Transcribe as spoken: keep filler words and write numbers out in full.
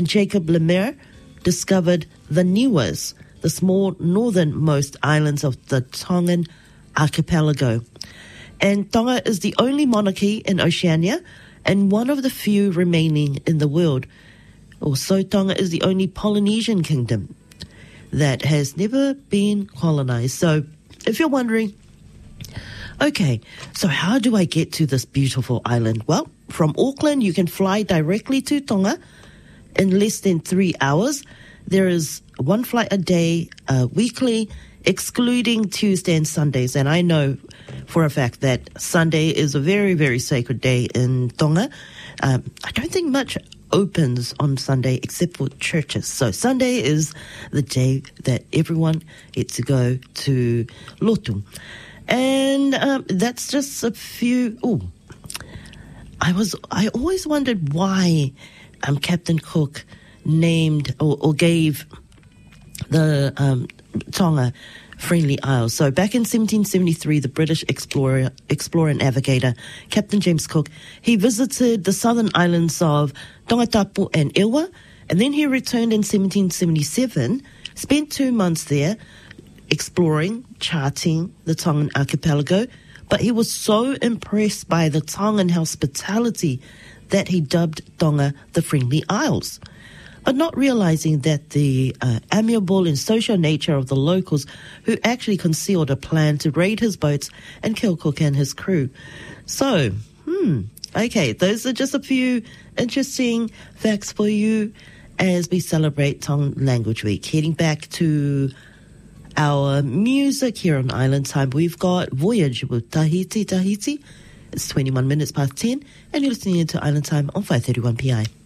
Jacob Lemaire discovered the Niuas, the small northernmost islands of the Tongan archipelago. And Tonga is the only monarchy in Oceania and one of the few remaining in the world. Also, Tonga is the only Polynesian kingdom that has never been colonized. So, if you're wondering, okay, so how do I get to this beautiful island? Well, from Auckland, you can fly directly to Tonga in less than three hours. There is one flight a day, uh, weekly, excluding Tuesday and Sundays. And I know for a fact that Sunday is a very, very sacred day in Tonga. Um, I don't think much opens on Sunday except for churches. So Sunday is the day that everyone gets to go to Lotu. And um, that's just a few... Oh, I was. I always wondered why um, Captain Cook named or, or gave the um, Tonga Friendly Isles. So back in seventeen seventy-three, the British explorer, explorer and navigator, Captain James Cook, he visited the southern islands of Tongatapu and Ewa, and then he returned in seventeen seventy-seven, spent two months there exploring, charting the Tongan archipelago, but he was so impressed by the Tongan hospitality that he dubbed Tonga the Friendly Isles. But not realizing that the uh, amiable and social nature of the locals who actually concealed a plan to raid his boats and kill Cook and his crew. So, hmm, okay, those are just a few interesting facts for you as we celebrate Tongan Language Week. Heading back to our music here on Island Time, we've got Voyage with Tahiti Tahiti. It's twenty-one minutes past ten, and you're listening to Island Time on five thirty-one P I.